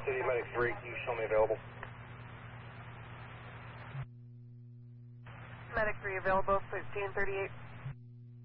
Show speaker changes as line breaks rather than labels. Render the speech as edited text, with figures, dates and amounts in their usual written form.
City, Medic 3, can you show me available?
Medic 3 available, 1338.